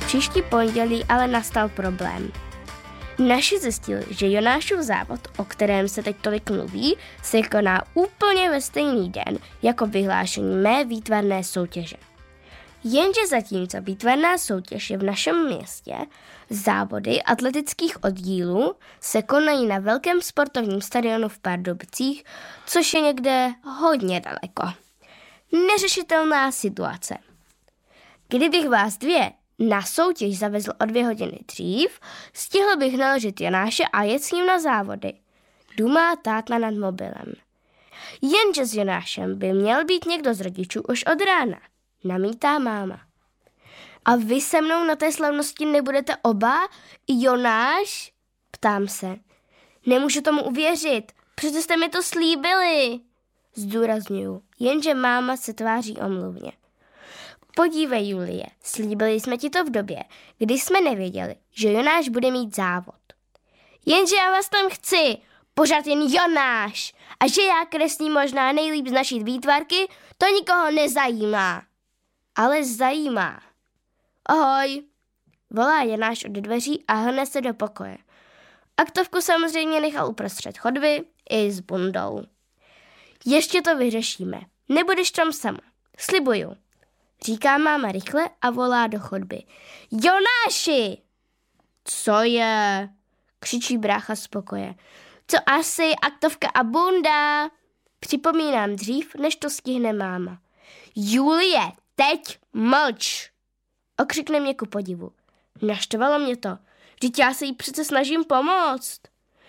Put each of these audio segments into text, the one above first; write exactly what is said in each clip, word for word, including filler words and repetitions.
Příští pondělí ale nastal problém. Naši zjistili, že Jonášův závod, o kterém se teď tolik mluví, se koná úplně ve stejný den jako vyhlášení mé výtvarné soutěže. Jenže zatímco výtvarná soutěž je v našem městě, závody atletických oddílů se konají na velkém sportovním stadionu v Pardubicích, což je někde hodně daleko. Neřešitelná situace. Kdybych vás dvě na soutěž zavezl o dvě hodiny dřív, stihl bych naložit Jonáše a jet s ním na závody. Dumá táta nad mobilem. Jenže s Jonášem by měl být někdo z rodičů už od rána, namítá máma. A vy se mnou na té slavnosti nebudete oba? I Jonáš? Ptám se. Nemůžu tomu uvěřit, přece jste mi to slíbili. Zdůrazňuju, jenže máma se tváří omluvně. Podívej, Julie, slíbili jsme ti to v době, kdy jsme nevěděli, že Jonáš bude mít závod. Jenže já vás tam chci, pořád jen Jonáš. A že já kreslím možná nejlíp z naší výtvarky, to nikoho nezajímá. Ale zajímá. Ahoj, volá Jonáš od dveří a hrne se do pokoje. Aktovku samozřejmě nechal uprostřed chodby i s bundou. Ještě to vyřešíme, nebudeš tam sama, slibuju. Říká máma rychle a volá do chodby. Jonáši! Co je? Křičí brácha z pokoje. Co asi, aktovka a bunda? Připomínám dřív, než to stihne máma. Julie, teď mlč! Okřikne mě ku podivu. Naštvalo mě to. Vždyť já se jí přece snažím pomoct.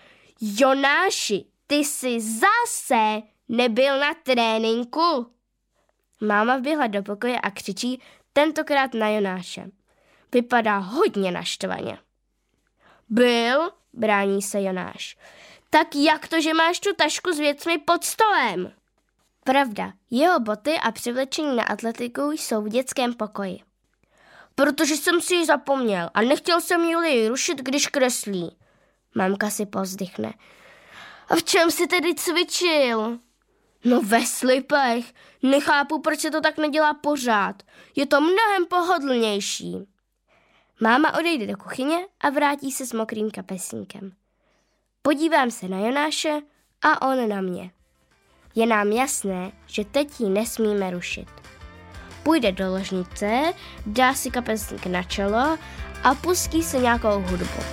Jonáši, ty jsi zase nebyl na tréninku. Máma vběhla do pokoje a křičí tentokrát na Jonáše. Vypadá hodně naštvaně. Byl, brání se Jonáš. Tak jak to, že máš tu tašku s věcmi pod stolem? Pravda, jeho boty a převlečení na atletiku jsou v dětském pokoji. Protože jsem si ji zapomněl a nechtěl jsem Julii rušit, když kreslí. Mamka si povzdychne. A v čem jsi tedy cvičil? No ve slipech. Nechápu, proč se to tak nedělá pořád. Je to mnohem pohodlnější. Máma odejde do kuchyně a vrátí se s mokrým kapesníkem. Podívám se na Jonáše a on na mě. Je nám jasné, že teď ji nesmíme rušit. Půjde do ložnice, dá si kapesník na čelo a pustí se nějakou hudbu.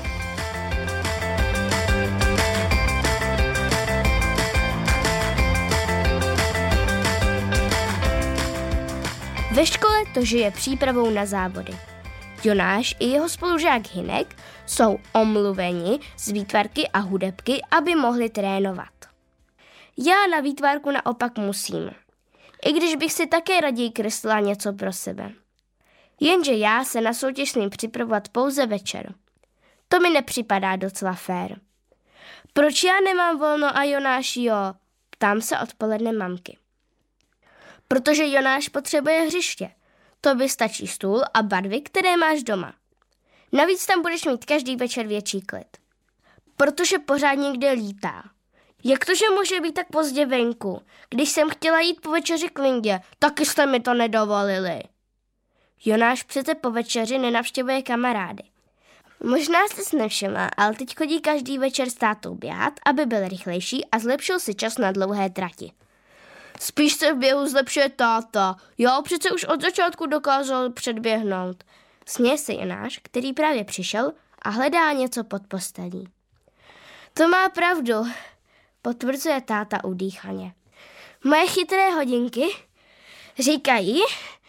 Ve škole to žije přípravou na závody. Jonáš i jeho spolužák Hynek jsou omluveni z výtvarky a hudebky, aby mohli trénovat. Já na výtvarku naopak musím, i když bych si také raději kreslila něco pro sebe. Jenže já se na soutěž smím připravovat pouze večer. To mi nepřipadá docela fér. Proč já nemám volno a Jonáš jo? Ptám se odpoledne mamky. Protože Jonáš potřebuje hřiště. Tobě stačí stůl a barvy, které máš doma. Navíc tam budeš mít každý večer větší klid. Protože pořád někde lítá. Jak to, že může být tak pozdě venku? Když jsem chtěla jít po večeři k Lindě, taky jste mi to nedovolili. Jonáš přece po večeři nenavštěvuje kamarády. Možná jste si nevšimla, ale teď chodí každý večer s tátou běhat, aby byl rychlejší a zlepšil si čas na dlouhé trati. Spíš se v běhu zlepšuje táta. Já přece už od začátku dokázal předběhnout. Směje se Jonáš, který právě přišel a hledá něco pod postelí. To má pravdu, potvrzuje táta udýchaně. Moje chytré hodinky říkají,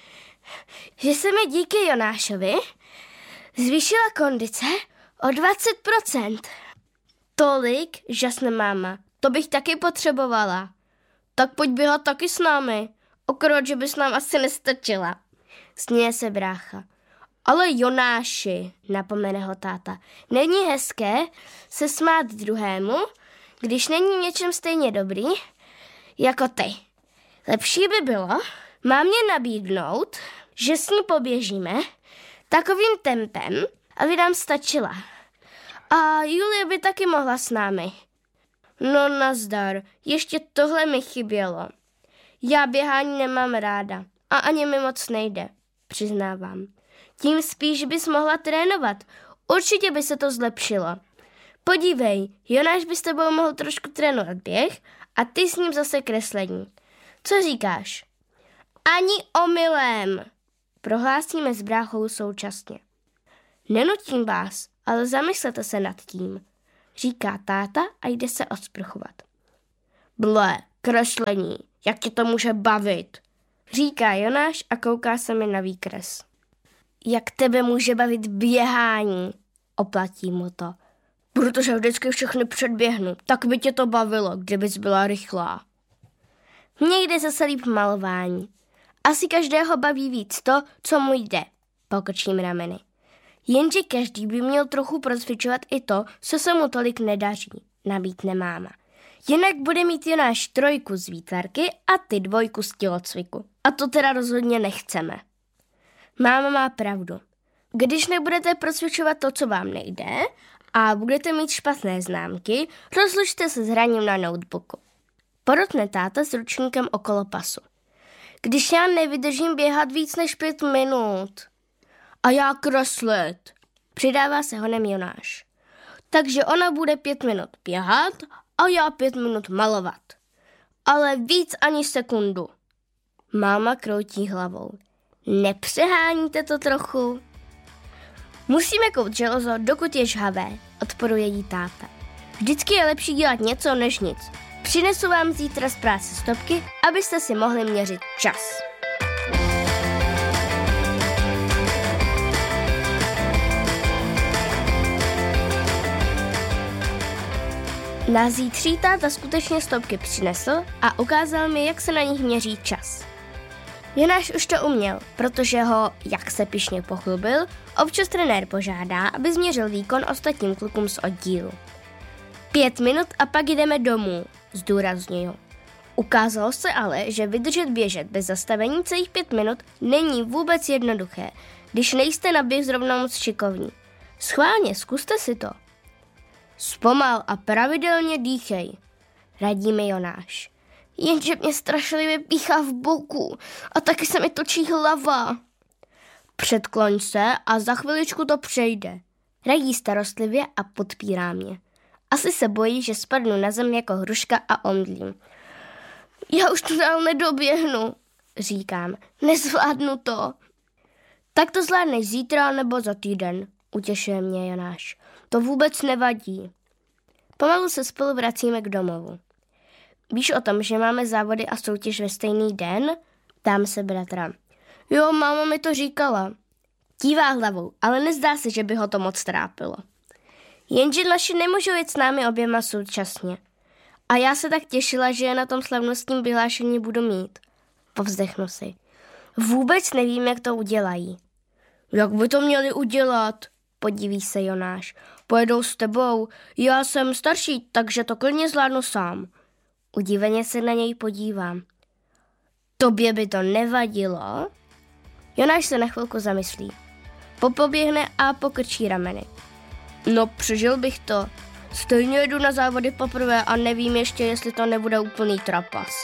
že se mi díky Jonášovi zvýšila kondice o dvacet procent. Tolik, žasne máma, to bych taky potřebovala. Tak pojď běhat taky s námi. Akorát, že bys nám asi nestačila. Směje se brácha. Ale Jonáši, napomene ho táta, není hezké se smát druhému, když není něčem stejně dobrý jako ty. Lepší by bylo mámě nabídnout, že s ní poběžíme takovým tempem, aby nám stačila. A Julie by taky mohla s námi. No nazdar, ještě tohle mi chybělo. Já běhání nemám ráda a ani mi moc nejde. přiznávám. Tím spíš bys mohla trénovat. Určitě by se to zlepšilo. Podívej, Jonáš by s tebou mohl trošku trénovat běh a ty s ním zase kreslení. Co říkáš? Ani omylem, prohlásíme s bráchou současně. Nenutím vás, ale zamyslete se nad tím, říká táta a jde se osprchovat. Ble, kreslení, jak tě to může bavit, říká Jonáš a kouká se mi na výkres. Jak tebe může bavit běhání, oplatí mu to. Protože vždycky všechny předběhnu, tak by tě to bavilo, kdybys byla rychlá. Mně jde zase líp malování. Asi každého baví víc to, co mu jde, pokrčím rameny. Jenže každý by měl trochu procvičovat i to, co se mu tolik nedaří, nabídne máma. Jinak bude mít Jonáš trojku z výtvarky a ty dvojku z tělocviku. A to teda rozhodně nechceme. Máma má pravdu. Když nebudete procvičovat to, co vám nejde, a budete mít špatné známky, rozlučte se s hraním na notebooku. Podotkne táta s ručníkem okolo pasu. Když já nevydržím běhat víc než pět minut. A já kreslit, přidává se honem Jonáš. Takže ona bude pět minut běhat a já pět minut malovat. Ale víc ani sekundu. Máma kroutí hlavou. Nepřeháníte to trochu? Musíme kout železo, dokud je žhavé, odporuje jí táta. Vždycky je lepší dělat něco než nic. Přinesu vám zítra z práce stopky, abyste si mohli měřit čas. Na zítří táta skutečně stopky přinesl a ukázal mi, jak se na nich měří čas. Jonáš už to uměl, protože ho, jak se pyšně pochlubil, občas trenér požádá, aby změřil výkon ostatním klukům z oddílu. Pět minut a pak jdeme domů, zdůrazňuju. Ukázalo se ale, že vydržet běžet bez zastavení celých pět minut není vůbec jednoduché, když nejste na běh zrovna moc šikovní. Schválně, zkuste si to. Zpomal a pravidelně dýchej, radí mi Jonáš. Jenže mě strašlivě píchá v boku a taky se mi točí hlava. Předkloň se a za chviličku to přejde. Radí starostlivě a podpírá mě. Asi se bojí, že spadnu na zem jako hruška a omdlím. Já už to dál nedoběhnu, říkám. Nezvládnu to. Tak to zvládneš zítra nebo za týden, utěšuje mě Jonáš. To vůbec nevadí. Pomalu se spolu vracíme k domovu. Víš o tom, že máme závody a soutěž ve stejný den? Ptám se bratra. Jo, máma mi to říkala. Kývá hlavou, ale nezdá se, že by ho to moc trápilo. Jenže naši nemůžou jít s námi oběma současně. A já se tak těšila, že je na tom slavnostním vyhlášení budu mít. Povzdechnu si. Vůbec nevím, jak to udělají. Jak by to měli udělat? Podíví se Jonáš. Pojedou s tebou. Já jsem starší, takže to klidně zvládnu sám. Udiveně se na něj podívám. Tobě by to nevadilo? Jonáš se na chvilku zamyslí. Popoběhne a pokrčí rameny. No, přežil bych to. Stejně jedu na závody poprvé a nevím ještě, jestli to nebude úplný trapas.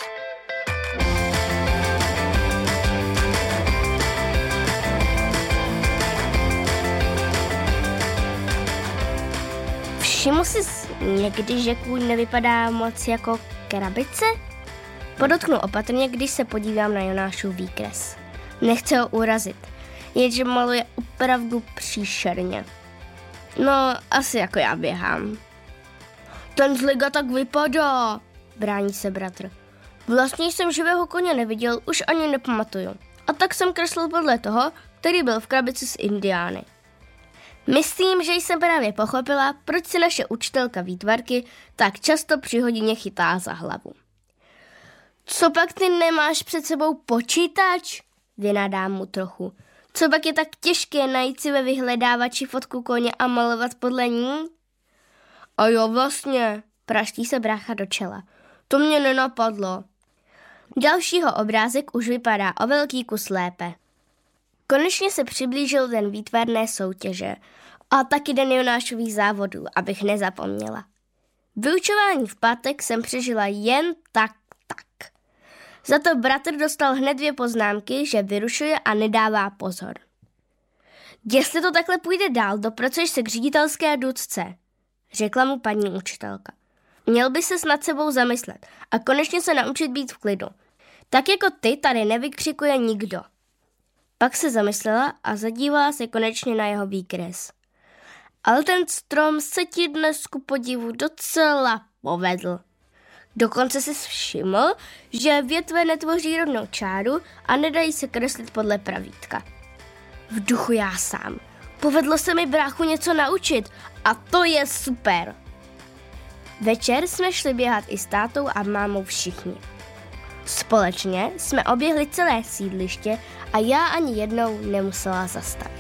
Všiml jsi někdy, že kůň nevypadá moc jako krabice? Podotknu opatrně, když se podívám na Jonášův výkres. Nechce ho urazit, jenže maluje opravdu příšerně. No, asi jako já běhám. Ten z liga tak vypadá, brání se bratr. Vlastně jsem živého koně neviděl, už ani nepamatuju. A tak jsem kreslil podle toho, který byl v krabici z Indiány. Myslím, že jsem právě pochopila, proč se naše učitelka výtvarky tak často při hodině chytá za hlavu. Co pak ty nemáš před sebou počítač? Vynadám mu trochu. Co pak je tak těžké najít si ve vyhledávači fotku koně a malovat podle ní? A jo, vlastně, praští se brácha do čela. To mě nenapadlo. Dalšího obrázek už vypadá o velký kus lépe. Konečně se přiblížil den výtvarné soutěže a taky den Jonášových závodů, abych nezapomněla. Vyučování v pátek jsem přežila jen tak, tak. Za to bratr dostal hned dvě poznámky, že vyrušuje a nedává pozor. Jestli to takhle půjde dál, dopracuješ se k ředitelské důdce, řekla mu paní učitelka. Měl by se nad sebou zamyslet a konečně se naučit být v klidu. Tak jako ty tady nevykřikuje nikdo. Pak se zamyslela a zadívala se konečně na jeho výkres. Ale ten strom se ti dnes ku podivu docela povedl. Dokonce si všiml, že větve netvoří rovnou čáru a nedají se kreslit podle pravítka. V duchu já sám. Povedlo se mi bráchu něco naučit a to je super. Večer jsme šli běhat i s tátou a mámou všichni. Společně jsme oběhli celé sídliště a já ani jednou nemusela zastavit.